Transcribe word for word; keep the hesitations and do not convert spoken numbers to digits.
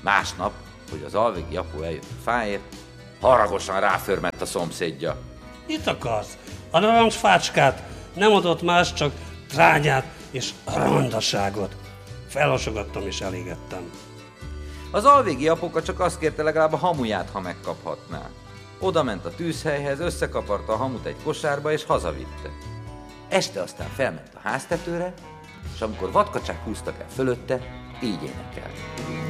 Másnap, hogy az alvégi apu eljött a fáért, haragosan ráförmett a szomszédja. Mit akarsz? A narancs fácskát nem adott más, csak trányát és rondaságot. Felhasogattam és elégettem. Az alvégi apuka csak azt kérte, legalább a hamuját, ha megkaphatná. Oda ment a tűzhelyhez, összekaparta a hamut egy kosárba és hazavitte. Este aztán felment a háztetőre, és amikor vadkacsák húztak el fölötte, így énekel.